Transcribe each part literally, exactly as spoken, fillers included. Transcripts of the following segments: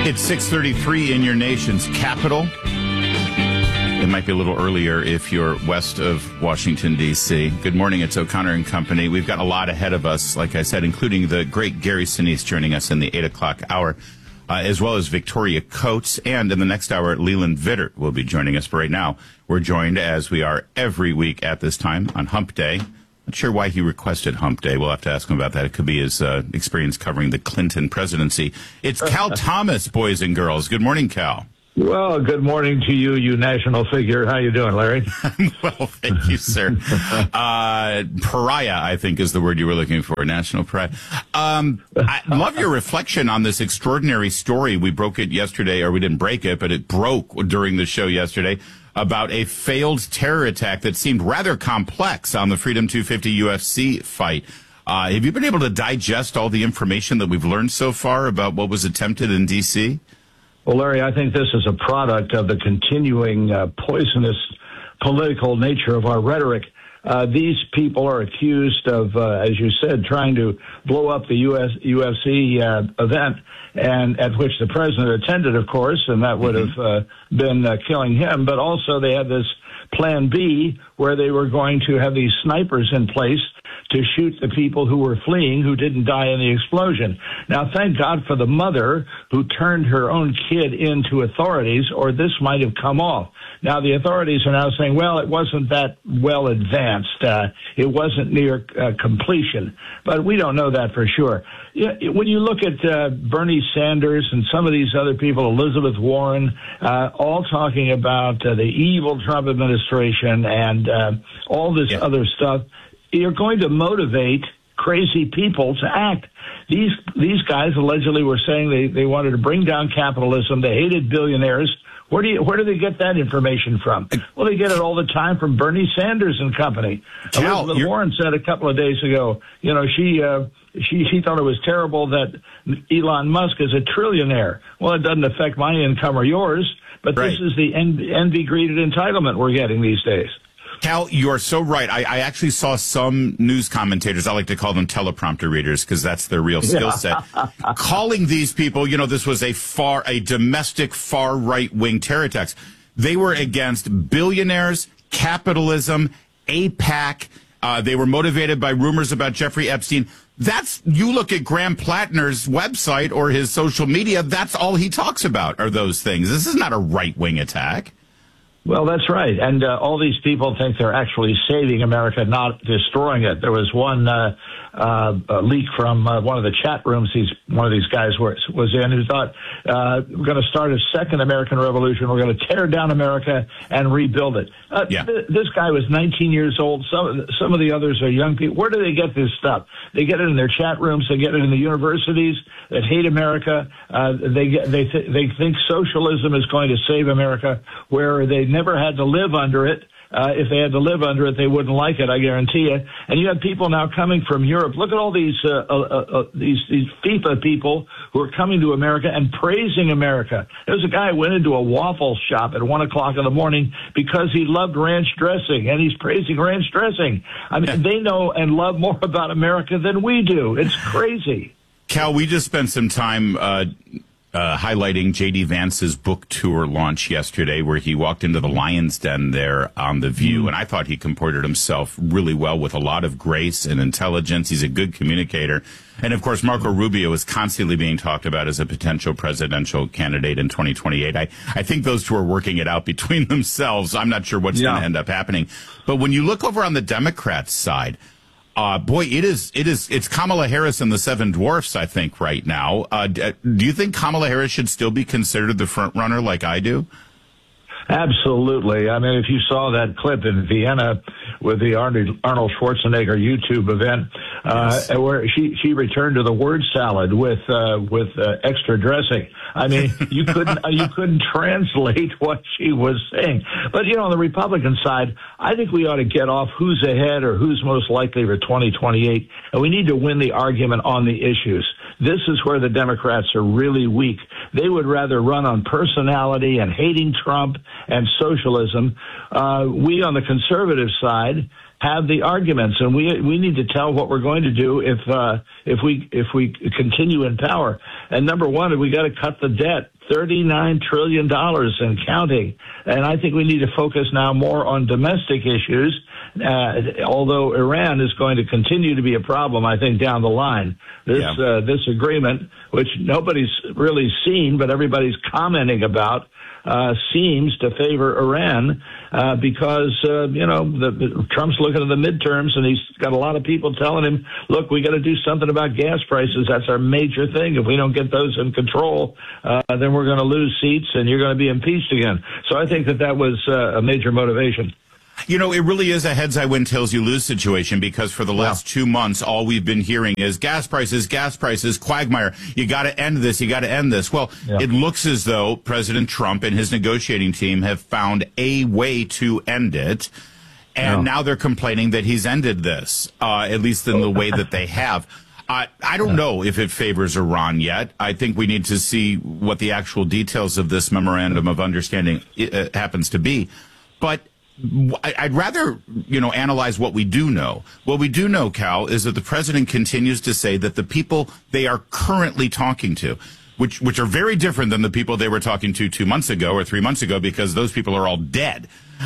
It's six thirty-three in your nation's capital. It might be a little earlier if you're west of Washington, D C Good morning. It's O'Connor and Company. We've got a lot ahead of us, like I said, including the great Gary Sinise joining us in the eight o'clock hour, uh, as well as Victoria Coates. And in the next hour, Leland Vittert will be joining us. But right now, we're joined, as we are every week at this time, on Hump Day. Not sure why he requested Hump Day. We'll have to ask him about that. It could be his uh, experience covering the Clinton presidency. It's Cal Thomas, boys and girls. Good morning, Cal. Well, good morning to you, you national figure. How you doing, Larry? Well, thank you, sir. uh, pariah, I think, is the word you were looking for, national pariah. Um, I love your reflection on this extraordinary story. We broke it yesterday, or we didn't break it, but it broke during the show yesterday, about a failed terror attack that seemed rather complex on the Freedom two fifty U F C fight. Uh, have you been able to digest all the information that we've learned so far about what was attempted in D C? Well, Larry, I think this is a product of the continuing uh, poisonous political nature of our rhetoric. Uh, these people are accused of, uh, as you said, trying to blow up the U S U F C uh, event, and at which the president attended, of course, and that would have uh, been uh, killing him. But also they had this plan B where they were going to have these snipers in place to shoot the people who were fleeing, who didn't die in the explosion. Now, thank God for the mother who turned her own kid into authorities, or this might have come off. Now, the authorities are now saying, well, it wasn't that well advanced. Uh, it wasn't near uh, completion. But we don't know that for sure. When you look at uh, Bernie Sanders and some of these other people, Elizabeth Warren, uh, all talking about uh, the evil Trump administration and uh, all this yeah. other stuff, you're going to motivate crazy people to act. These these guys allegedly were saying they, they wanted to bring down capitalism. They hated billionaires. Where do you, where do they get that information from? Well, they get it all the time from Bernie Sanders and company. Cal, Elizabeth Warren said a couple of days ago, you know, she uh, she she thought it was terrible that Elon Musk is a trillionaire. Well, it doesn't affect my income or yours, but right. This is the envy, envy, greed, and entitlement we're getting these days. Cal, you are so right. I, I actually saw some news commentators, I like to call them teleprompter readers because that's their real skill set, calling these people, you know, this was a far, a domestic far right-wing terror attacks. They were against billionaires, capitalism, AIPAC. Uh, they were motivated by rumors about Jeffrey Epstein. That's, you look at Graham Plattner's website or his social media, that's all he talks about are those things. This is not a right-wing attack. Well, that's right. And uh, all these people think they're actually saving America, not destroying it. There was one uh, uh, leak from uh, one of the chat rooms he's, one of these guys was, was in who thought, uh, we're going to start a second American Revolution. We're going to tear down America and rebuild it. Uh, yeah. th- this guy was nineteen years old. Some, some of the others are young people. Where do they get this stuff? They get it in their chat rooms. They get it in the universities that hate America. Uh, they, get, they, th- they think socialism is going to save America, where they never had to live under it. Uh, if they had to live under it, they wouldn't like it, I guarantee you. And you have people now coming from Europe. Look at all these uh, uh, uh, these, these FIFA people who are coming to America and praising America. There's a guy who went into a waffle shop at one o'clock in the morning because he loved ranch dressing, and he's praising ranch dressing. I mean, they know and love more about America than we do. It's crazy. Cal, we just spent some time uh Uh, highlighting J D. Vance's book tour launch yesterday, where he walked into the Lion's Den there on The View, and I thought he comported himself really well with a lot of grace and intelligence. He's a good communicator. And, of course, Marco Rubio is constantly being talked about as a potential presidential candidate in twenty twenty-eight. I, I think those two are working it out between themselves. I'm not sure what's yeah. going to end up happening. But when you look over on the Democrats' side, Uh, boy, it is, it is, it's Kamala Harris and the Seven Dwarfs, I think, right now. Uh, do you think Kamala Harris should still be considered the front runner like I do? Absolutely. I mean, if you saw that clip in Vienna with the Arnold Schwarzenegger YouTube event, uh, yes. where she, she returned to the word salad with, uh, with, uh, extra dressing. I mean, you couldn't, you couldn't translate what she was saying. But, you know, on the Republican side, I think we ought to get off who's ahead or who's most likely for twenty twenty-eight. And we need to win the argument on the issues. This is where the Democrats are really weak. They would rather run on personality and hating Trump and socialism. Uh, we on the conservative side have the arguments, and we we need to tell what we're going to do if uh, if we if we continue in power. And number one, we got to cut the debt, thirty-nine trillion dollars and counting. And I think we need to focus now more on domestic issues, uh, although Iran is going to continue to be a problem, I think, down the line. This yeah. uh, this agreement, which nobody's really seen, but everybody's commenting about, Uh, seems to favor Iran uh, because, uh, you know, the, the, Trump's looking at the midterms and he's got a lot of people telling him, look, we got to do something about gas prices. That's our major thing. If we don't get those in control, uh, then we're going to lose seats and you're going to be impeached again. So I think that that was uh, a major motivation. You know, it really is a heads I win, tails you lose situation because for the last two months, all we've been hearing is gas prices, gas prices, quagmire. You got to end this. You got to end this. Well, yeah. It looks as though President Trump and his negotiating team have found a way to end it. And yeah. now they're complaining that he's ended this, uh, at least in the way that they have. Uh, I don't know if it favors Iran yet. I think we need to see what the actual details of this memorandum of understanding uh, happens to be. But I'd rather, you know, analyze what we do know. What we do know, Cal, is that the president continues to say that the people they are currently talking to, which which are very different than the people they were talking to two months ago or three months ago, because those people are all dead.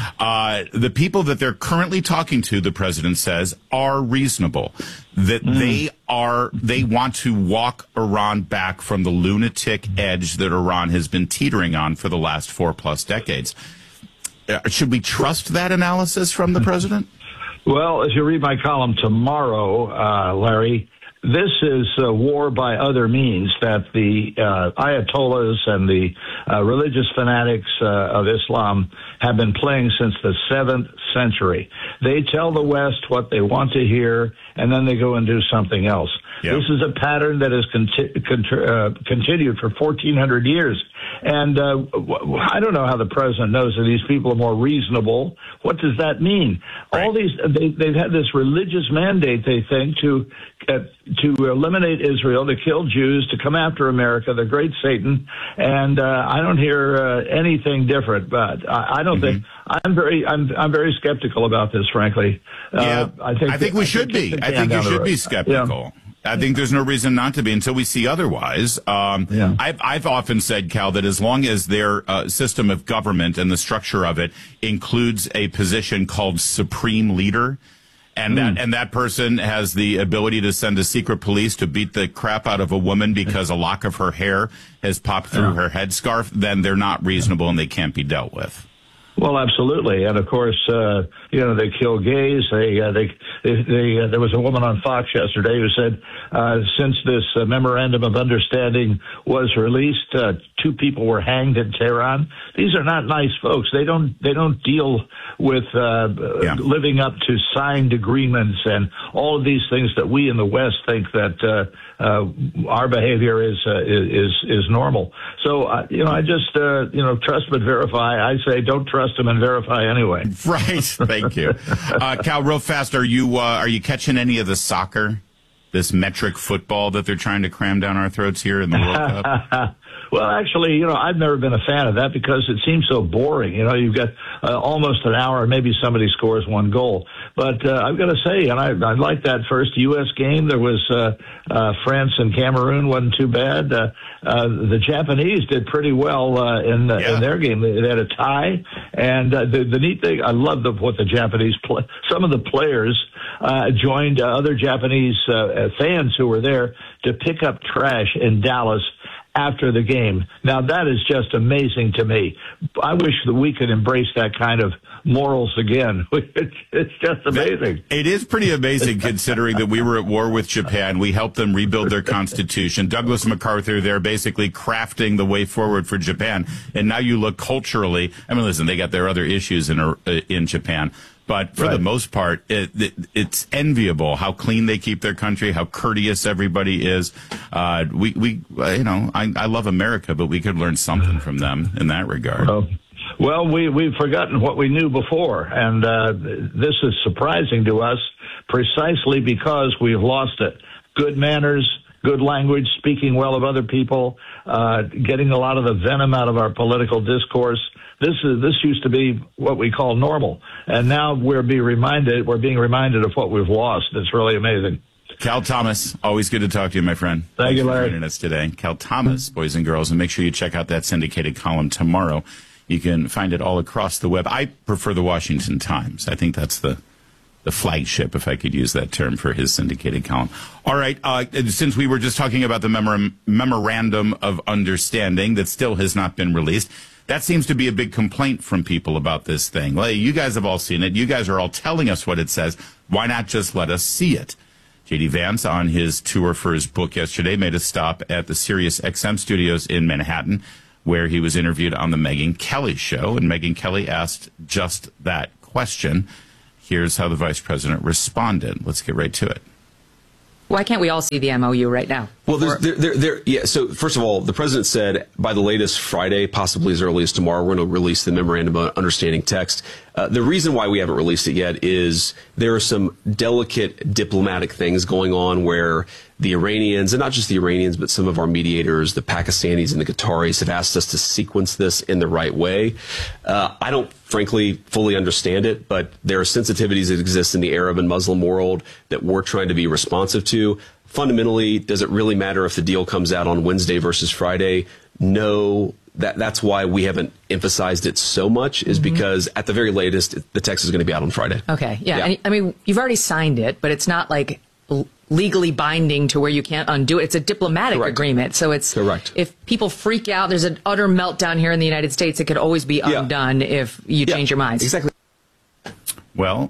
Uh, the people that they're currently talking to, the president says, are reasonable. That mm. they are, they want to walk Iran back from the lunatic edge that Iran has been teetering on for the last four plus decades. Uh, should we trust that analysis from the president? Well, as you read my column tomorrow, uh, Larry, this is a war by other means that the uh, Ayatollahs and the uh, religious fanatics uh, of Islam have been playing since the seventh century. They tell the West what they want to hear, and then they go and do something else. Yep. This is a pattern that has conti- cont- uh, continued for fourteen hundred years. And uh, I don't know how the president knows that these people are more reasonable. What does that mean? Right. All these, they, they've had this religious mandate, they think, to uh, to eliminate Israel, to kill Jews, to come after America, the great Satan. And uh, I don't hear uh, anything different. But I, I don't mm-hmm. think I'm very I'm I'm very skeptical about this, frankly. Yeah, uh, I think I think that, we should think be. I think you should be skeptical. Yeah. I think there's no reason not to be until we see otherwise. Um, yeah. I've, I've often said, Cal, that as long as their uh, system of government and the structure of it includes a position called supreme leader, and mm. that and that person has the ability to send a secret police to beat the crap out of a woman because a lock of her hair has popped through yeah. her headscarf, then they're not reasonable and they can't be dealt with. Well, absolutely, and of course, uh, you know, they kill gays. They, uh, they, they, they uh, there was a woman on Fox yesterday who said, uh, since this uh, memorandum of understanding was released, uh, two people were hanged in Tehran. These are not nice folks. They don't, they don't deal with uh, yeah. living up to signed agreements and all of these things that we in the West think that uh, uh, our behavior is uh, is is normal. So, uh, you know, I just, uh, you know, trust but verify. I say don't trust them and verify anyway. Right. Thank you. Uh, Cal, real fast, are you uh, are you catching any of the soccer, this metric football that they're trying to cram down our throats here in the World Cup? Well, actually, you know, I've never been a fan of that because it seems so boring. You know, you've got uh, almost an hour and maybe somebody scores one goal. But uh, I've got to say, and I, I like that first U S game. There was uh, uh, France and Cameroon wasn't too bad. Uh, uh, the Japanese did pretty well uh, in, uh, yeah. in their game. They, they had a tie. And uh, the, the neat thing, I love the, what the Japanese play. Some of the players uh, joined uh, other Japanese uh, fans who were there to pick up trash in Dallas after the game. Now, that is just amazing to me. I wish that we could embrace that kind of morals again. It's just amazing. It is pretty amazing considering that we were at war with Japan. We helped them rebuild their constitution. Douglas MacArthur there basically crafting the way forward for Japan. And now you look culturally, I mean, listen, they got their other issues in, uh, in Japan. But for right. the most part, it, it, it's enviable how clean they keep their country, how courteous everybody is. Uh, we, we, uh, you know, I, I love America, but we could learn something from them in that regard. Well, well we, we've forgotten what we knew before, and uh, this is surprising to us precisely because we've lost it. Good manners, good language, speaking well of other people, uh, getting a lot of the venom out of our political discourse. This is this used to be what we call normal, and now we're being reminded we're being reminded of what we've lost. It's really amazing. Cal Thomas, always good to talk to you, my friend. Thank Thanks you, Larry. for joining us today. Cal Thomas, boys and girls, and make sure you check out that syndicated column tomorrow. You can find it all across the web. I prefer the Washington Times. I think that's the the flagship, if I could use that term, for his syndicated column. All right, uh, since we were just talking about the memor- Memorandum of Understanding that still has not been released, that seems to be a big complaint from people about this thing. Well, you guys have all seen it. You guys are all telling us what it says. Why not just let us see it? J D. Vance, on his tour for his book yesterday, made a stop at the Sirius X M studios in Manhattan, where he was interviewed on the Megyn Kelly show. And Megyn Kelly asked just that question. Here's how the vice president responded. Let's get right to it. Why can't we all see the M O U right now? Well, there's, there, there, there, yeah. So first of all, the president said by the latest Friday, possibly as early as tomorrow, we're going to release the memorandum of understanding text. Uh, the reason why we haven't released it yet is there are some delicate diplomatic things going on where the Iranians, and not just the Iranians, but some of our mediators, the Pakistanis and the Qataris, have asked us to sequence this in the right way. Uh, I don't, frankly, fully understand it, but there are sensitivities that exist in the Arab and Muslim world that we're trying to be responsive to. Fundamentally, does it really matter if the deal comes out on Wednesday versus Friday? No. That, that's why we haven't emphasized it so much, is mm-hmm. because at the very latest, the text is going to be out on Friday. Okay, yeah. yeah. And, I mean, you've already signed it, but it's not like legally binding to where you can't undo it. It's a diplomatic Correct. agreement. So it's Correct. If people freak out, there's an utter meltdown here in the United States. It could always be yeah. undone if you yeah, change your minds. Exactly. Well,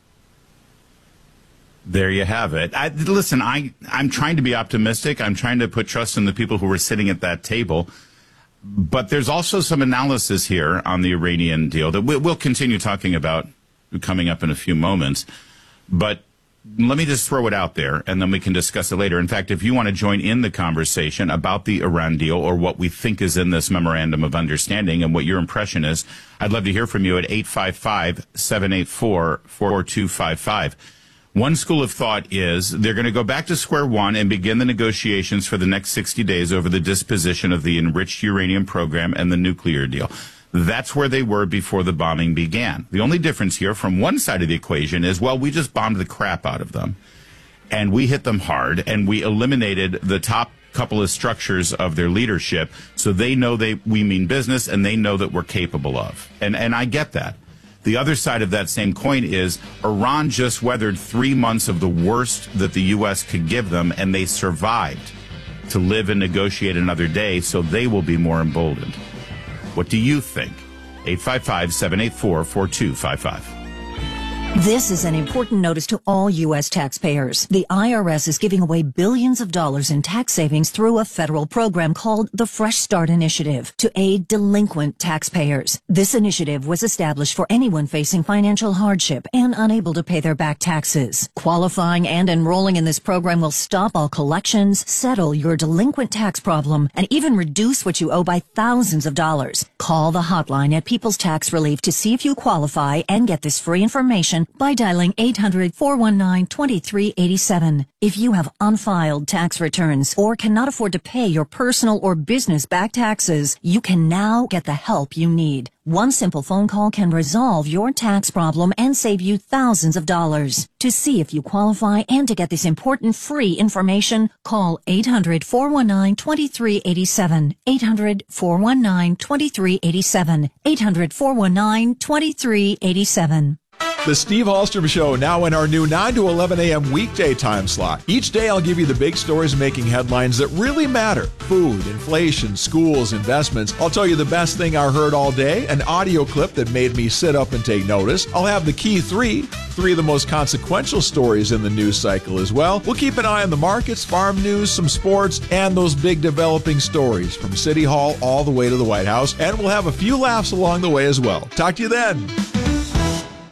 there you have it. I, listen, I, I'm trying to be optimistic. I'm trying to put trust in the people who were sitting at that table. But there's also some analysis here on the Iranian deal that we'll continue talking about coming up in a few moments. But let me just throw it out there, and then we can discuss it later. In fact, if you want to join in the conversation about the Iran deal or what we think is in this memorandum of understanding and what your impression is, I'd love to hear from you at eight five five, seven eight four, four two five five. One school of thought is they're going to go back to square one and begin the negotiations for the next sixty days over the disposition of the enriched uranium program and the nuclear deal. That's where they were before the bombing began. The only difference here from one side of the equation is, well, we just bombed the crap out of them, and we hit them hard, and we eliminated the top couple of structures of their leadership, so they know they we mean business, and they know that we're capable of. And and I get that. The other side of that same coin is Iran just weathered three months of the worst that the U S could give them, and they survived to live and negotiate another day, so they will be more emboldened. What do you think? eight five five, seven eight four, four two five five. This is an important notice to all U S taxpayers. The I R S is giving away billions of dollars in tax savings through a federal program called the Fresh Start Initiative to aid delinquent taxpayers. This initiative was established for anyone facing financial hardship and unable to pay their back taxes. Qualifying and enrolling in this program will stop all collections, settle your delinquent tax problem, and even reduce what you owe by thousands of dollars. Call the hotline at People's Tax Relief to see if you qualify and get this free information by dialing eight hundred, four one nine, two three eight seven. If you have unfiled tax returns or cannot afford to pay your personal or business back taxes, you can now get the help you need. One simple phone call can resolve your tax problem and save you thousands of dollars. To see if you qualify and to get this important free information, call eight hundred, four one nine, two three eight seven. eight hundred, four one nine, two three eight seven. eight hundred, four one nine, two three eight seven. The Steve Hallstrom Show, now in our new nine to eleven a.m. weekday time slot. Each day I'll give you the big stories making headlines that really matter. Food, inflation, schools, investments. I'll tell you the best thing I heard all day, an audio clip that made me sit up and take notice. I'll have the key three, three of the most consequential stories in the news cycle as well. We'll keep an eye on the markets, farm news, some sports, and those big developing stories from City Hall all the way to the White House. And we'll have a few laughs along the way as well. Talk to you then.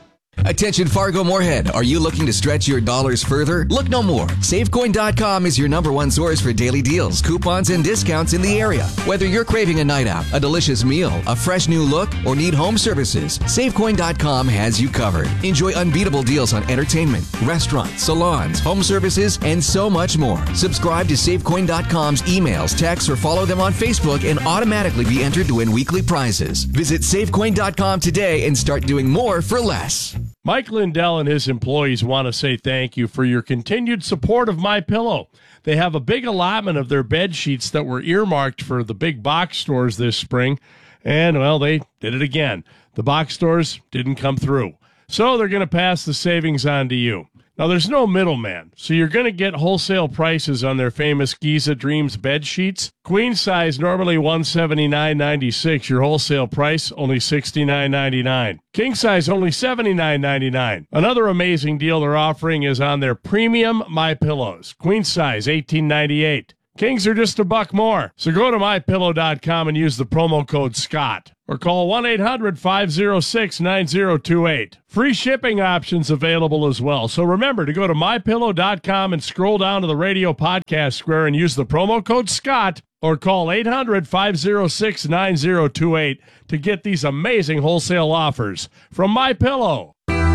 Attention Fargo Moorhead, are you looking to stretch your dollars further? Look no more. Savecoin dot com is your number one source for daily deals, coupons, and discounts in the area. Whether you're craving a night out, a delicious meal, a fresh new look, or need home services, Savecoin dot com has you covered. Enjoy unbeatable deals on entertainment, restaurants, salons, home services, and so much more. Subscribe to Savecoin dot com's emails, texts, or follow them on Facebook and automatically be entered to win weekly prizes. Visit Savecoin dot com today and start doing more for less. Mike Lindell and his employees want to say thank you for your continued support of MyPillow. They have a big allotment of their bed sheets that were earmarked for the big box stores this spring, and, well, they did it again. The box stores didn't come through, so they're going to pass the savings on to you. Now, there's no middleman, so you're going to get wholesale prices on their famous Giza Dreams bed sheets. Queen size, normally one hundred seventy-nine ninety-six. Your wholesale price, only sixty-nine ninety-nine. King size, only seventy-nine ninety-nine. Another amazing deal they're offering is on their premium MyPillows. Queen size, eighteen ninety-eight. Kings are just a buck more. So go to my pillow dot com and use the promo code SCOTT. Or call one eight hundred five oh six nine oh two eight. Free shipping options available as well. So remember to go to my pillow dot com and scroll down to the radio podcast square and use the promo code SCOTT. Or call eight hundred five oh six nine oh two eight to get these amazing wholesale offers from MyPillow.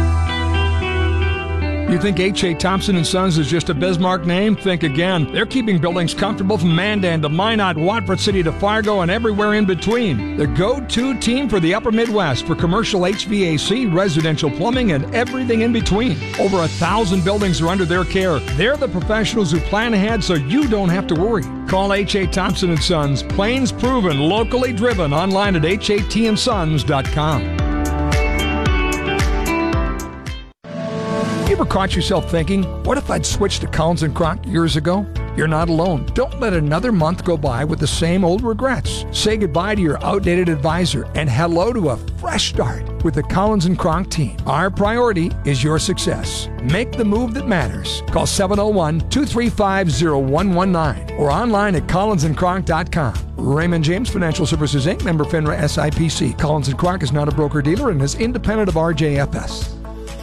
You think H A. Thompson and Sons is just a Bismarck name? Think again. They're keeping buildings comfortable from Mandan to Minot, Watford City to Fargo, and everywhere in between. The go-to team for the upper Midwest for commercial H V A C, residential plumbing, and everything in between. Over a thousand buildings are under their care. They're the professionals who plan ahead so you don't have to worry. Call H A. Thompson and Sons. Plains proven, locally driven. Online at H A T and sons dot com. You ever caught yourself thinking, what if I'd switched to Collins and Crock years ago? You're not alone. Don't let another month go by with the same old regrets. Say goodbye to your outdated advisor and hello to a fresh start with the Collins and Crock team. Our priority is your success. Make the move that matters. Call seven oh one, two three five, oh one one nine or online at collins and crock dot com. Raymond James Financial Services, Incorporated, member FINRA S I P C. Collins and Crock is not a broker-dealer and is independent of R J F S.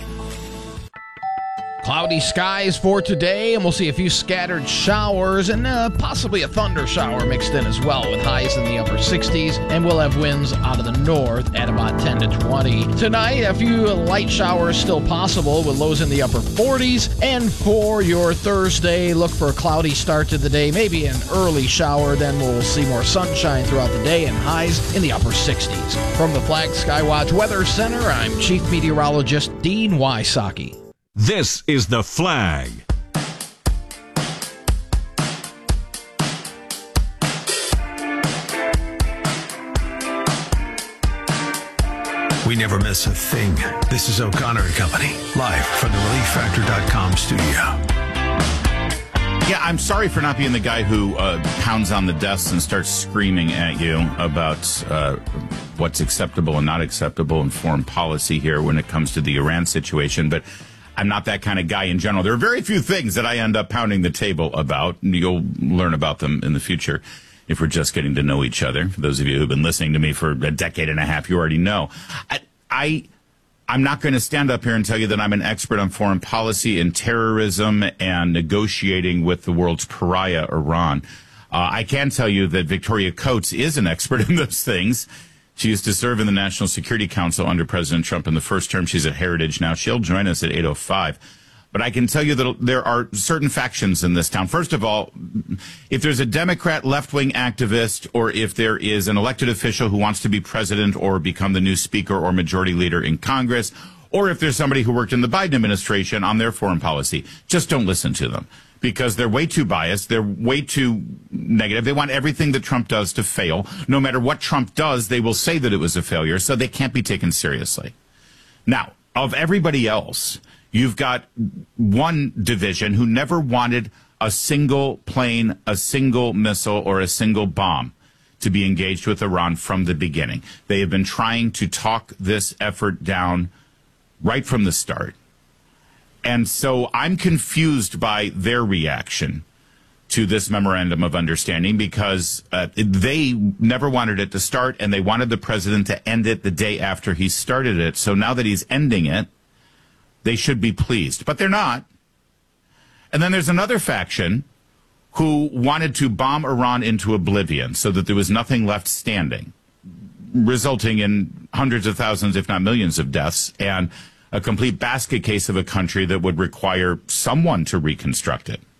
Cloudy skies for today, and we'll see a few scattered showers and uh, possibly a thunder shower mixed in as well, with highs in the upper sixties, and we'll have winds out of the north at about ten to twenty. Tonight, a few light showers still possible with lows in the upper forties, and for your Thursday, look for a cloudy start to the day, maybe an early shower, then we'll see more sunshine throughout the day and highs in the upper sixties. From the Flag Skywatch Weather Center, I'm Chief Meteorologist Dean Wysocki. This is The Flag. We never miss a thing. This is O'Connor and Company, live from the relief factor dot com studio. Yeah, I'm sorry for not being the guy who uh, pounds on the desk and starts screaming at you about uh, what's acceptable and not acceptable in foreign policy here when it comes to the Iran situation, but I'm not that kind of guy in general. There are very few things that I end up pounding the table about. You'll learn about them in the future if we're just getting to know each other. For those of you who've been listening to me for a decade and a half, you already know. I, I, I'm not going to stand up here and tell you that I'm an expert on foreign policy and terrorism and negotiating with the world's pariah, Iran. Uh, I can tell you that Victoria Coates is an expert in those things. She used to serve in the National Security Council under President Trump in the first term. She's at Heritage now. She'll join us at eight oh five. But I can tell you that there are certain factions in this town. First of all, if there's a Democrat left-wing activist or if there is an elected official who wants to be president or become the new speaker or majority leader in Congress, or if there's somebody who worked in the Biden administration on their foreign policy, just don't listen to them. Because they're way too biased. They're way too negative. They want everything that Trump does to fail. No matter what Trump does, they will say that it was a failure, so they can't be taken seriously. Now, of everybody else, you've got one division who never wanted a single plane, a single missile, or a single bomb to be engaged with Iran from the beginning. They have been trying to talk this effort down right from the start. And so I'm confused by their reaction to this memorandum of understanding because uh, they never wanted it to start and they wanted the president to end it the day after he started it. So now that he's ending it, They should be pleased, but they're not. And then there's another faction who wanted to bomb Iran into oblivion so that there was nothing left standing, resulting in hundreds of thousands, if not millions of deaths, and a complete basket case of a country that would require someone to reconstruct it.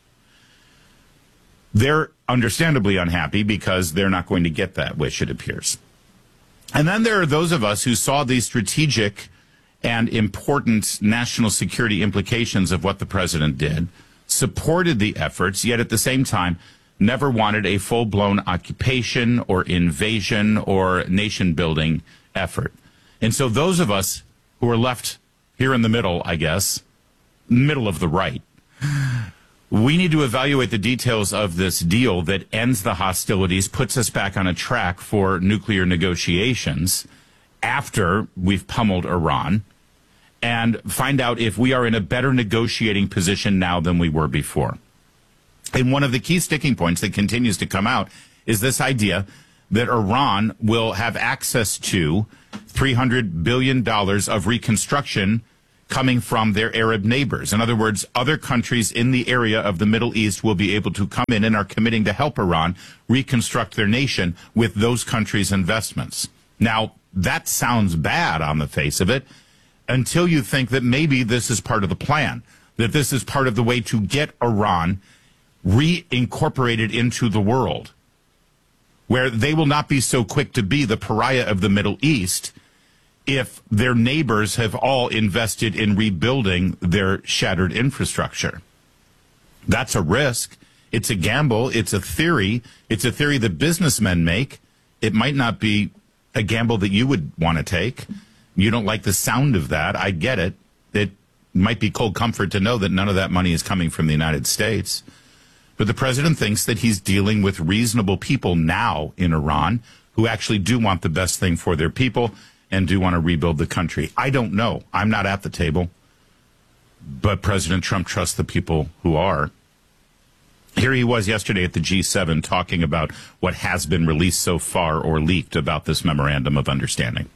They're understandably unhappy because they're not going to get that wish, it appears. And then there are those of us who saw the strategic and important national security implications of what the president did, supported the efforts, yet at the same time never wanted a full-blown occupation or invasion or nation-building effort. And so those of us who are left here in the middle, I guess, middle of the right, we need to evaluate the details of this deal that ends the hostilities, puts us back on a track for nuclear negotiations after we've pummeled Iran, and find out if we are in a better negotiating position now than we were before. And one of the key sticking points that continues to come out is this idea that Iran will have access to three hundred billion dollars of reconstruction coming from their Arab neighbors. In other words, other countries in the area of the Middle East will be able to come in and are committing to help Iran reconstruct their nation with those countries' investments. Now, that sounds bad on the face of it, until you think that maybe this is part of the plan, that this is part of the way to get Iran reincorporated into the world, where they will not be so quick to be the pariah of the Middle East if their neighbors have all invested in rebuilding their shattered infrastructure. That's a risk. It's a gamble. It's a theory. It's a theory that businessmen make. It might not be a gamble that you would want to take. You don't like the sound of that. I get it. It might be cold comfort to know that none of that money is coming from the United States. But the president thinks that he's dealing with reasonable people now in Iran who actually do want the best thing for their people and do want to rebuild the country. I don't know. I'm not at the table. But President Trump trusts the people who are. Here he was yesterday at the G seven talking about what has been released so far or leaked about this memorandum of understanding.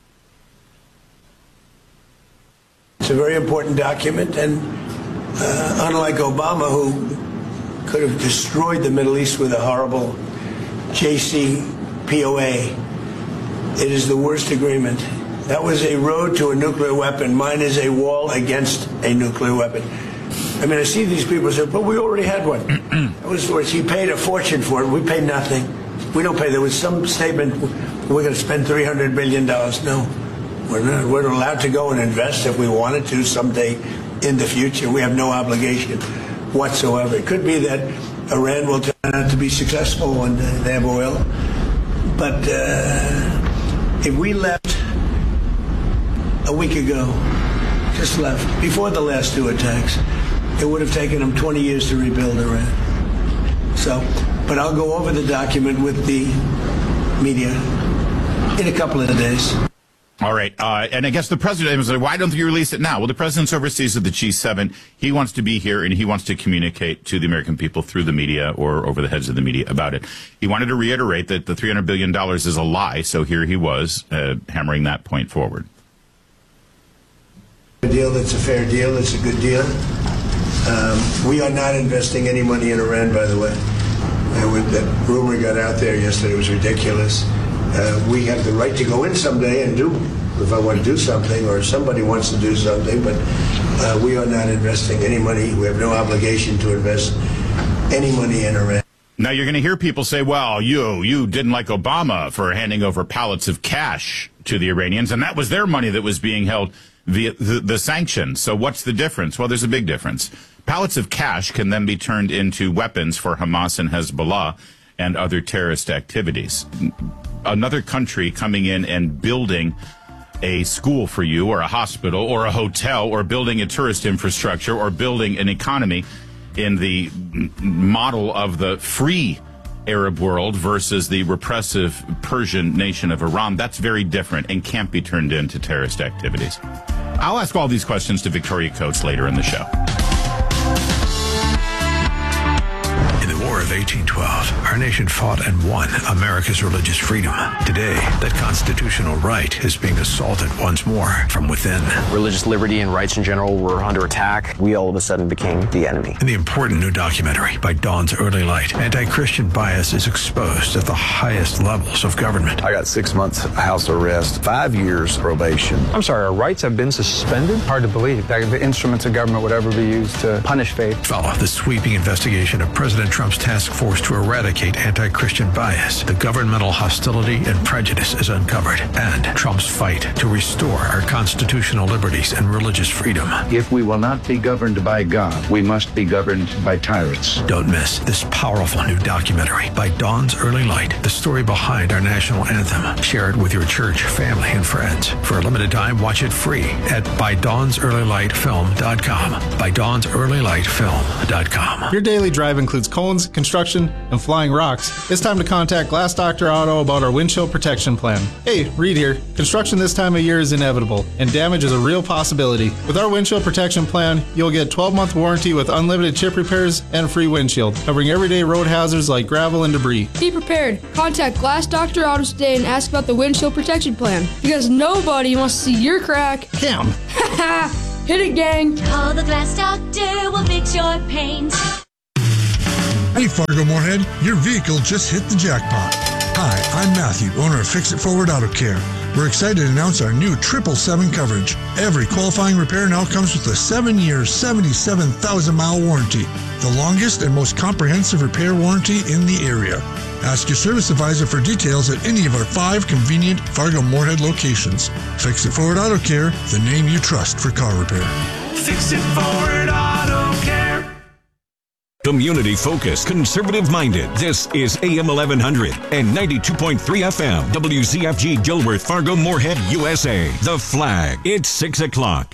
It's a very important document, and uh, unlike Obama, who could have destroyed the Middle East with a horrible J C P O A, it is the worst agreement. That was a road to a nuclear weapon. Mine is a wall against a nuclear weapon. I mean, I see these people say, but we already had one. That was worse. He paid a fortune for it. We paid nothing. We don't pay. There was some statement, we're going to spend three hundred billion dollars. No. We're not. We're allowed to go and invest if we wanted to someday in the future. We have no obligation whatsoever. It could be that Iran will turn out to be successful when they have oil. But uh, if we left a week ago, just left, before the last two attacks, it would have taken them twenty years to rebuild Iran. So, but I'll go over the document with the media in a couple of days. All right. Uh, and I guess the president was like, why don't you release it now? Well, the president's overseas at the G seven. He wants to be here, and he wants to communicate to the American people through the media or over the heads of the media about it. He wanted to reiterate that the three hundred billion dollars is a lie, so here he was uh, hammering that point forward. A deal that's a fair deal. It's a good deal. Um, we are not investing any money in Iran, by the way. Uh, when that rumor got out there yesterday, it was ridiculous. Uh, we have the right to go in someday and do, if I want to do something, or if somebody wants to do something, but uh, we are not investing any money. We have no obligation to invest any money in Iran. Now, you're going to hear people say, well, you you didn't like Obama for handing over pallets of cash to the Iranians, and that was their money that was being held via the, the sanctions. So what's the difference? Well, there's a big difference. Pallets of cash can then be turned into weapons for Hamas and Hezbollah and other terrorist activities. Another country coming in and building a school for you, or a hospital, or a hotel, or building a tourist infrastructure, or building an economy in the model of the free Arab world versus the repressive Persian nation of Iran, that's very different and can't be turned into terrorist activities. I'll ask all these questions to Victoria Coates later in the show. In the war War of eighteen twelve, our nation fought and won America's religious freedom. Today, that constitutional right is being assaulted once more from within. Religious liberty and rights in general were under attack. We all of a sudden became the enemy. In the important new documentary by Dawn's Early Light, anti-Christian bias is exposed at the highest levels of government. I got six months house arrest, five years probation. I'm sorry, our rights have been suspended? Hard to believe that the instruments of government would ever be used to punish faith. Follow the sweeping investigation of President Trump's task force to eradicate anti-Christian bias. The governmental hostility and prejudice is uncovered, and Trump's fight to restore our constitutional liberties and religious freedom. If we will not be governed by God, we must be governed by tyrants. Don't miss this powerful new documentary by Dawn's Early Light, the story behind our national anthem. Share it with your church, family, and friends. For a limited time, watch it free at by dawns early light film dot com. by dawns early light film dot com. Your daily drive includes cones, construction, and flying rocks. It's time to contact Glass Doctor Auto about our windshield protection plan. Hey, Reed here. Construction this time of year is inevitable, and damage is a real possibility. With our windshield protection plan, you'll get twelve-month warranty with unlimited chip repairs and free windshield, covering everyday road hazards like gravel and debris. Be prepared. Contact Glass Doctor Auto today and ask about the windshield protection plan, because nobody wants to see your crack. Damn. Hit it, gang. Call the Glass Doctor, we'll fix your paint. Hey, Fargo Moorhead, your vehicle just hit the jackpot. Hi, I'm Matthew, owner of Fix It Forward Auto Care. We're excited to announce our new triple seven coverage. Every qualifying repair now comes with a seven-year, seventy-seven thousand mile warranty, the longest and most comprehensive repair warranty in the area. Ask your service advisor for details at any of our five convenient Fargo Moorhead locations. Fix It Forward Auto Care, the name you trust for car repair. Fix It Forward Auto Care. Community focused, conservative minded. This is A M eleven hundred and ninety-two point three F M. W Z F G Gilworth, Fargo, Moorhead, U S A. The Flag. It's six o'clock.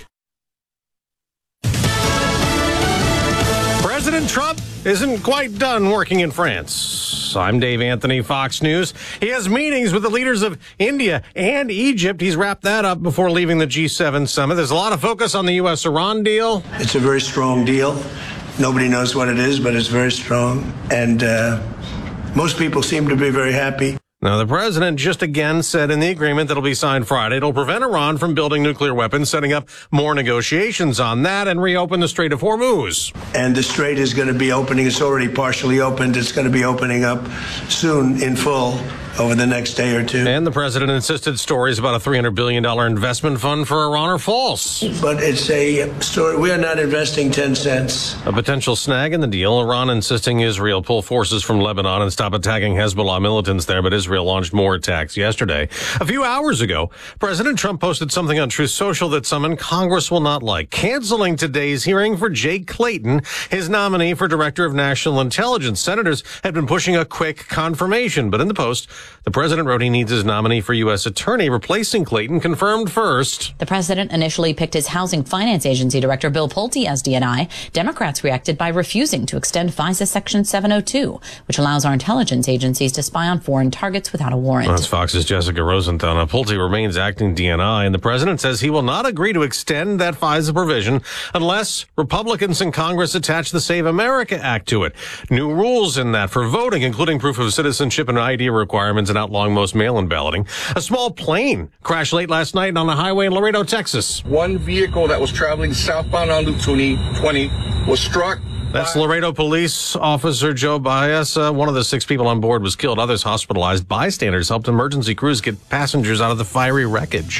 President Trump isn't quite done working in France. I'm Dave Anthony, Fox News. He has meetings with the leaders of India and Egypt. He's wrapped that up before leaving the G seven summit. There's a lot of focus on the U S Iran deal. It's a very strong deal. Nobody knows what it is, but it's very strong. And uh, most people seem to be very happy. Now, the president just again said in the agreement that'll be signed Friday, it'll prevent Iran from building nuclear weapons, setting up more negotiations on that, and reopen the Strait of Hormuz. And the strait is going to be opening. It's already partially opened. It's going to be opening up soon in full over the next day or two. And the president insisted stories about a three hundred billion dollars investment fund for Iran are false. But it's a story. We are not investing ten cents. A potential snag in the deal, Iran insisting Israel pull forces from Lebanon and stop attacking Hezbollah militants there, but Israel launched more attacks yesterday. A few hours ago, President Trump posted something on Truth Social that some in Congress will not like, canceling today's hearing for Jake Clayton, his nominee for Director of National Intelligence. Senators had been pushing a quick confirmation, but in the post, the president wrote he needs his nominee for U S attorney, replacing Clayton, confirmed first. The president initially picked his Housing Finance Agency Director Bill Pulte as D N I. Democrats reacted by refusing to extend FISA Section seven oh two, which allows our intelligence agencies to spy on foreign targets without a warrant. That's Fox's Jessica Rosenthal. Now, Pulte remains acting D N I, and the president says he will not agree to extend that FISA provision unless Republicans in Congress attach the Save America Act to it. New rules in that for voting, including proof of citizenship and I D requirements, and outlawing most mail-in balloting. A small plane crashed late last night on a highway in Laredo, Texas. One vehicle that was traveling southbound on Loop twenty was struck. That's Laredo Police Officer Joe Baez. Uh, one of the six people on board was killed. Others hospitalized. Bystanders helped emergency crews get passengers out of the fiery wreckage.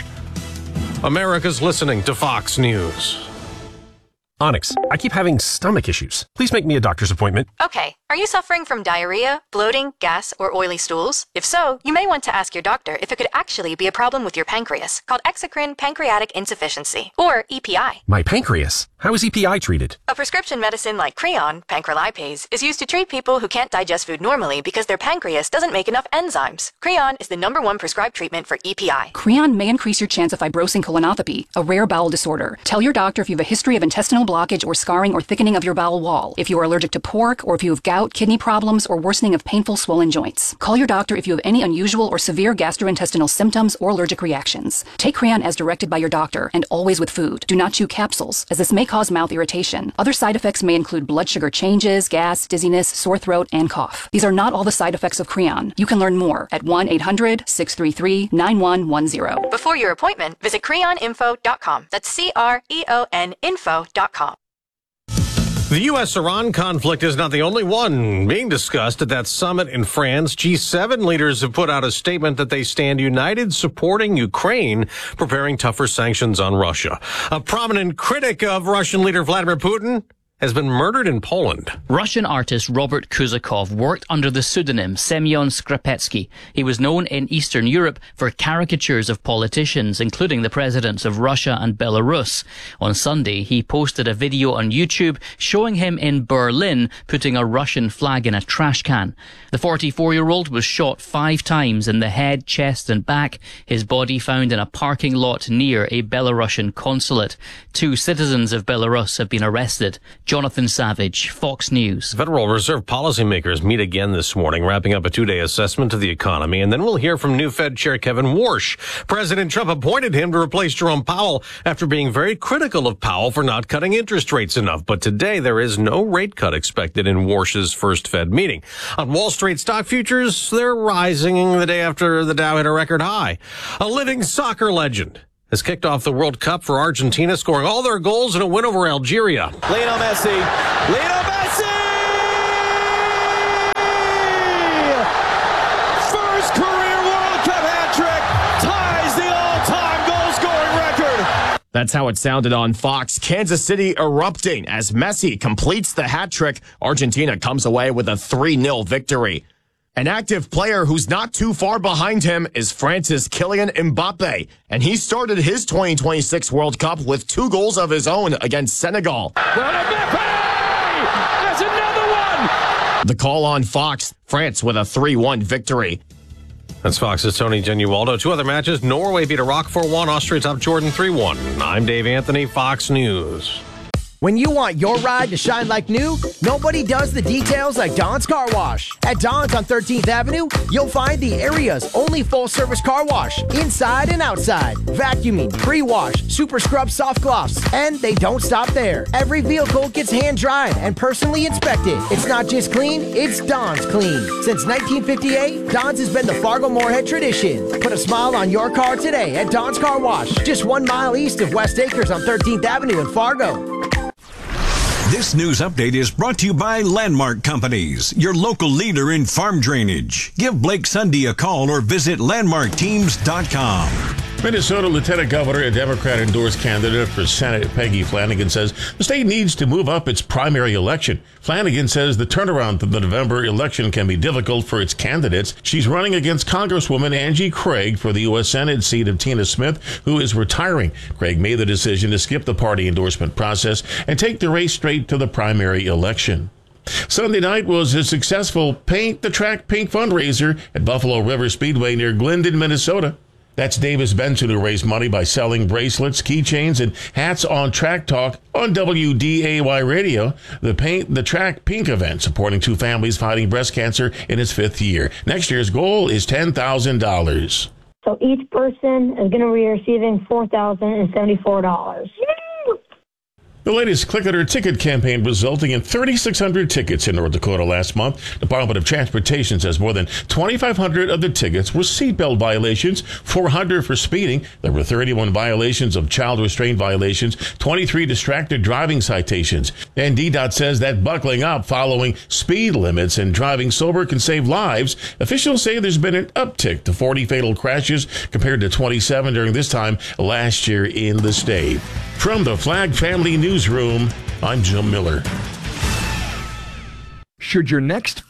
America's listening to Fox News. Onyx, I keep having stomach issues. Please make me a doctor's appointment. Okay. Are you suffering from diarrhea, bloating, gas, or oily stools? If so, you may want to ask your doctor if it could actually be a problem with your pancreas, called exocrine pancreatic insufficiency, or E P I. My pancreas? How is E P I treated? A prescription medicine like Creon, pancrelipase, is used to treat people who can't digest food normally because their pancreas doesn't make enough enzymes. Creon is the number one prescribed treatment for E P I. Creon may increase your chance of fibrosing colonopathy, a rare bowel disorder. Tell your doctor if you have a history of intestinal blockage or scarring or thickening of your bowel wall, if you are allergic to pork, or if you have gout, kidney problems, or worsening of painful swollen joints. Call your doctor if you have any unusual or severe gastrointestinal symptoms or allergic reactions. Take Creon as directed by your doctor, and always with food. Do not chew capsules, as this may cause mouth irritation. Other side effects may include blood sugar changes, gas, dizziness, sore throat, and cough. These are not all the side effects of Creon. You can learn more at one eight hundred six three three nine one one zero. Before your appointment, visit creon info dot com. That's C R E O N info dot com. The U S Iran conflict is not the only one being discussed at that summit in France. G seven leaders have put out a statement that they stand united supporting Ukraine, preparing tougher sanctions on Russia. A prominent critic of Russian leader Vladimir Putin has been murdered in Poland. Russian artist Robert Kuzakov worked under the pseudonym Semyon Skrapetsky. He was known in Eastern Europe for caricatures of politicians, including the presidents of Russia and Belarus. On Sunday, he posted a video on YouTube showing him in Berlin putting a Russian flag in a trash can. The forty-four-year-old was shot five times in the head, chest and back. His body found in a parking lot near a Belarusian consulate. Two citizens of Belarus have been arrested. Jonathan Savage, Fox News. Federal Reserve policymakers meet again this morning, wrapping up a two-day assessment of the economy, and then we'll hear from new Fed Chair Kevin Warsh. President Trump appointed him to replace Jerome Powell after being very critical of Powell for not cutting interest rates enough. But today there is no rate cut expected in Warsh's first Fed meeting. On Wall Street, stock futures, they're rising the day after the Dow hit a record high. A living soccer legend has kicked off the World Cup for Argentina, scoring all their goals in a win over Algeria. Lionel Messi. Lionel Messi! First career World Cup hat-trick ties the all-time goal-scoring record. That's how it sounded on Fox. Kansas City erupting as Messi completes the hat-trick. Argentina comes away with a three nil victory. An active player who's not too far behind him is France's Kylian Mbappe, and he started his twenty twenty-six World Cup with two goals of his own against Senegal. Mbappe! That's another one! The call on Fox, France with a three one victory. That's Fox's Tony Genualdo. Two other matches. Norway beat Iraq four one. Austria topped Jordan three one. I'm Dave Anthony, Fox News. When you want your ride to shine like new, nobody does the details like Don's Car Wash. At Don's on thirteenth Avenue, you'll find the area's only full-service car wash, inside and outside. Vacuuming, pre-wash, super scrub soft gloss, and they don't stop there. Every vehicle gets hand-dried and personally inspected. It's not just clean, it's Don's clean. Since nineteen fifty-eight, Don's has been the Fargo-Moorhead tradition. Put a smile on your car today at Don's Car Wash, just one mile east of West Acres on thirteenth Avenue in Fargo. This news update is brought to you by Landmark Companies, your local leader in farm drainage. Give Blake Sunday a call or visit landmark teams dot com. Minnesota Lieutenant Governor and Democrat-endorsed candidate for Senate Peggy Flanagan says the state needs to move up its primary election. Flanagan says the turnaround to the November election can be difficult for its candidates. She's running against Congresswoman Angie Craig for the U S Senate seat of Tina Smith, who is retiring. Craig made the decision to skip the party endorsement process and take the race straight to the primary election. Sunday night was a successful Paint the Track Pink fundraiser at Buffalo River Speedway near Glendon, Minnesota. That's Davis Benson, who raised money by selling bracelets, keychains, and hats on Track Talk on W D A Y Radio. The Paint the Track Pink event, supporting two families fighting breast cancer in its fifth year. Next year's goal is ten thousand dollars. So each person is going to be receiving four thousand seventy-four dollars. The latest Click It or Ticket campaign resulting in thirty-six hundred tickets in North Dakota last month. Department of Transportation says more than twenty-five hundred of the tickets were seatbelt violations, four hundred for speeding. There were thirty-one violations of child restraint violations, twenty-three distracted driving citations. And D DOT says that buckling up following speed limits and driving sober can save lives. Officials say there's been an uptick to forty fatal crashes compared to twenty-seven during this time last year in the state. From the Flag Family Newsroom, I'm Jim Miller. Should your next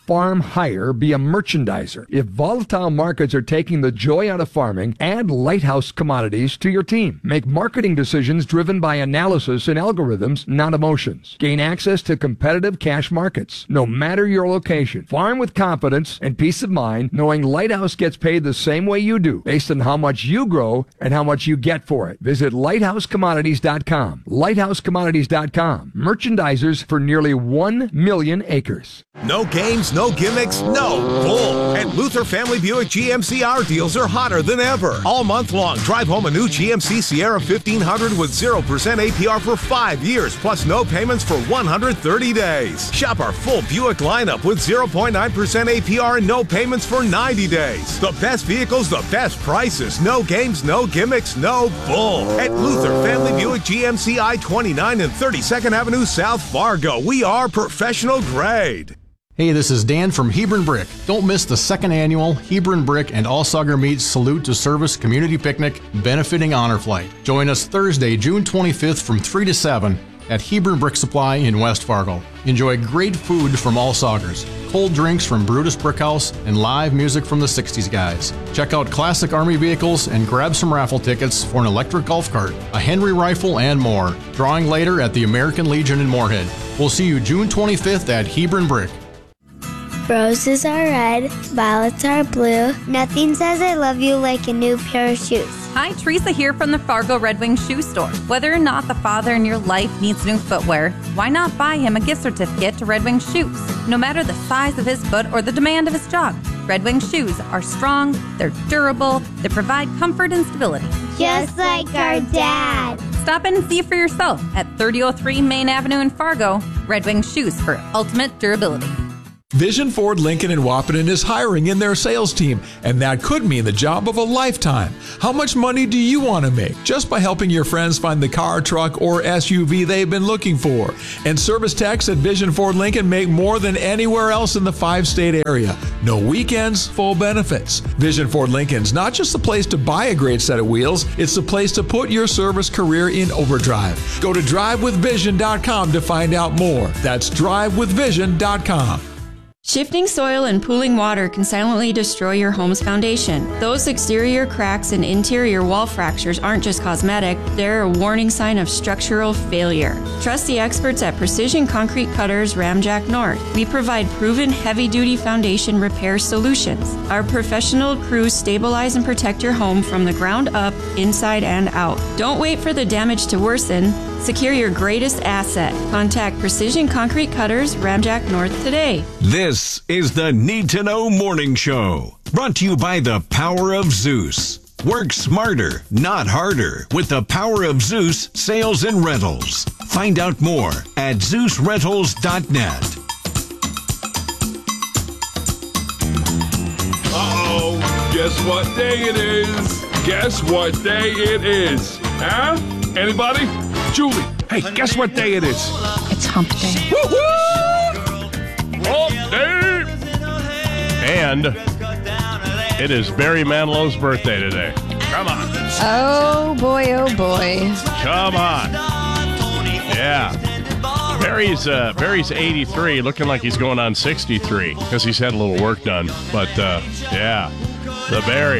farm hire, be a merchandiser. If volatile markets are taking the joy out of farming, add Lighthouse Commodities to your team. Make marketing decisions driven by analysis and algorithms, not emotions. Gain access to competitive cash markets, no matter your location. Farm with confidence and peace of mind, knowing Lighthouse gets paid the same way you do, based on how much you grow and how much you get for it. Visit lighthouse commodities dot com. lighthouse commodities dot com. Merchandisers for nearly one million acres. No games, no gimmicks, no bull. And Luther Family Buick G M C R deals are hotter than ever. All month long, drive home a new G M C Sierra fifteen hundred with zero percent A P R for five years, plus no payments for one hundred thirty days. Shop our full Buick lineup with zero point nine percent A P R and no payments for ninety days. The best vehicles, the best prices. No games, no gimmicks, no bull. At Luther Family Buick G M C I twenty-nine and thirty-second Avenue South Fargo. We are professional grade. Hey, this is Dan from Hebron Brick. Don't miss the second annual Hebron Brick and All Sauger Meats Salute to Service Community Picnic benefiting Honor Flight. Join us Thursday, June twenty-fifth from three to seven at Hebron Brick Supply in West Fargo. Enjoy great food from All Saugers, cold drinks from Brutus Brickhouse, and live music from the sixties guys. Check out classic Army vehicles and grab some raffle tickets for an electric golf cart, a Henry rifle, and more. Drawing later at the American Legion in Moorhead. We'll see you June twenty-fifth at Hebron Brick. Roses are red, violets are blue. Nothing says I love you like a new pair of shoes. Hi, Teresa here from the Fargo Red Wing Shoe Store. Whether or not the father in your life needs new footwear, why not buy him a gift certificate to Red Wing Shoes? No matter the size of his foot or the demand of his job, Red Wing shoes are strong, they're durable, they provide comfort and stability. Just like our dad. Stop in and see for yourself at thirty oh three Main Avenue in Fargo. Red Wing Shoes for ultimate durability. Vision Ford Lincoln in Wahpeton is hiring in their sales team, and that could mean the job of a lifetime. How much money do you want to make just by helping your friends find the car, truck, or S U V they've been looking for? And service techs at Vision Ford Lincoln make more than anywhere else in the five-state area. No weekends, full benefits. Vision Ford Lincoln's not just the place to buy a great set of wheels, it's the place to put your service career in overdrive. Go to drive with vision dot com to find out more. That's drive with vision dot com. Shifting soil and pooling water can silently destroy your home's foundation. Those exterior cracks and interior wall fractures aren't just cosmetic, they're a warning sign of structural failure. Trust the experts at Precision Concrete Cutters Ramjack North. We provide proven heavy-duty foundation repair solutions. Our professional crews stabilize and protect your home from the ground up, inside and out. Don't wait for the damage to worsen. Secure your greatest asset. Contact Precision Concrete Cutters Ramjack North today. This is the Need to Know Morning Show, brought to you by the Power of Zeus. Work smarter, not harder, with the Power of Zeus Sales and Rentals. Find out more at zeus rentals dot net. Uh-oh, guess what day it is? Guess what day it is? Huh? Anybody? Julie, hey, guess what day it is? It's hump day. Woo-hoo! Hump day! And it is Barry Manilow's birthday today. Come on. Oh, boy, oh, boy. Come on. Yeah. Barry's, uh, Barry's eighty-three, looking like he's going on sixty-three because he's had a little work done. But, uh, yeah, the Barry.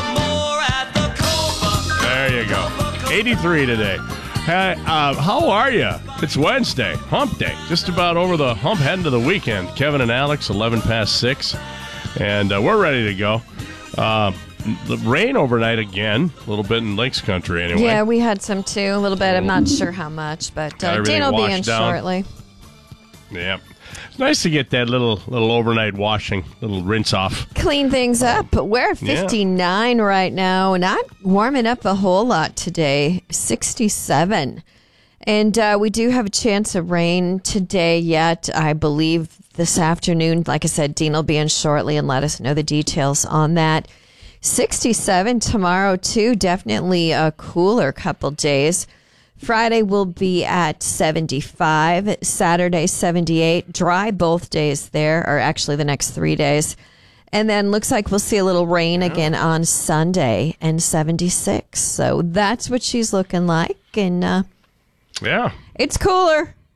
There you go. eighty-three today. Hey, uh, how are you? It's Wednesday, hump day. Just about over the hump heading to the weekend. Kevin and Alex, eleven past six. And uh, we're ready to go. Uh, the rain overnight again, a little bit in Lakes Country anyway. Yeah, we had some too, a little bit. I'm not sure how much, but uh, Dean will be in down. shortly. Yeah. It's nice to get that little little overnight washing, little rinse off. Clean things up. We're at fifty-nine yeah. right now. Not warming up a whole lot today. sixty-seven. And uh, we do have a chance of rain today yet, I believe, this afternoon. Like I said, Dean will be in shortly and let us know the details on that. sixty-seven tomorrow, too. Definitely a cooler couple days. Friday will be at seventy-five, Saturday seventy-eight, dry both days there, or actually the next three days. And then looks like we'll see a little rain yeah. again on Sunday and seventy-six. So that's what she's looking like. And uh, yeah, it's cooler.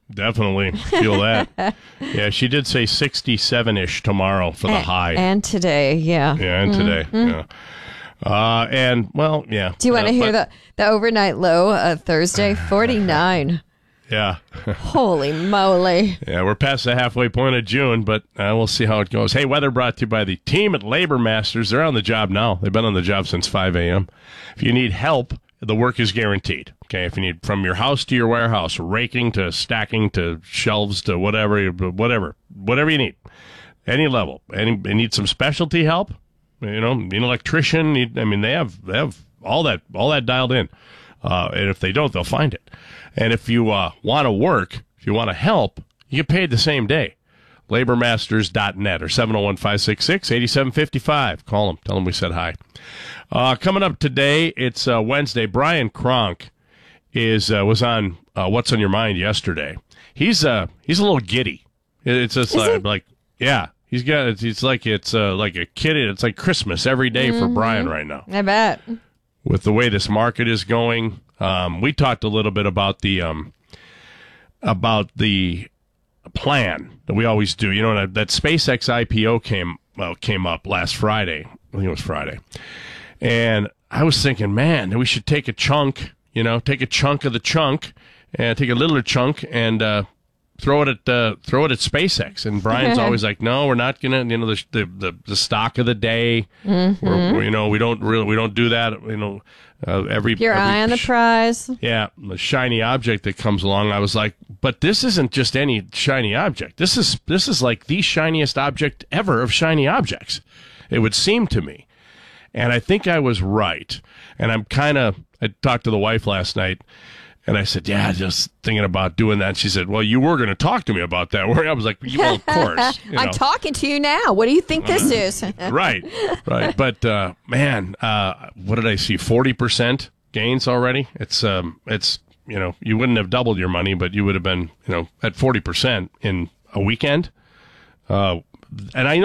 definitely feel that. Yeah, she did say sixty-seven-ish tomorrow for the and, high. And today, yeah. Yeah, and today, Mhm. yeah. Uh, and, well, yeah. Do you want to uh, hear but- the, the overnight low of Thursday? forty-nine. Yeah. Holy moly. Yeah, we're past the halfway point of June, but uh, we'll see how it goes. Hey, weather brought to you by the team at Labor Masters. They're on the job now. They've been on the job since five a.m. If you need help, the work is guaranteed. Okay, if you need from your house to your warehouse, raking to stacking to shelves to whatever, whatever, whatever you need, any level. Any you need some specialty help, you know, need an electrician. Need, I mean, they have they have all that all that dialed in. Uh, and if they don't, they'll find it. And if you uh, want to work, if you want to help, you get paid the same day. labor masters dot net or seven oh one, five six six, eight seven five five. Call them. Tell them we said hi. Uh, coming up today, it's uh, Wednesday. Brian Kronk is uh, was on uh, What's on Your Mind yesterday. He's uh he's a little giddy. It's just like, like yeah, he's got it's, it's like it's uh, like a kid. It's like Christmas every day for Mhm. Brian right now. I bet. With the way this market is going, um, we talked a little bit about the um, about the plan that we always do. You know, that, that SpaceX I P O came well, came up last Friday. I think it was Friday, and I was thinking, man, we should take a chunk. You know, take a chunk of the chunk and take a littler chunk and uh, throw it at uh, throw it at SpaceX. And Brian's always like, no, we're not gonna. You know, the the the, the stock of the day. Mhm. We're, we're, you know, we don't really we don't do that. You know, uh, every Your every eye on the prize. yeah, the shiny object that comes along. I was like, but this isn't just any shiny object. This is this is like the shiniest object ever of shiny objects. It would seem to me. And I think I was right. And I'm kind of, I talked to the wife last night, and I said, yeah, just thinking about doing that. And she said, well, you were going to talk to me about that. I was like, well, of course. You I'm know. talking to you now. What do you think this is? Right, right. But, uh, man, uh, what did I see? forty percent gains already? It's, um, it's, you know, you wouldn't have doubled your money, but you would have been, you know, at forty percent in a weekend. Uh, and I know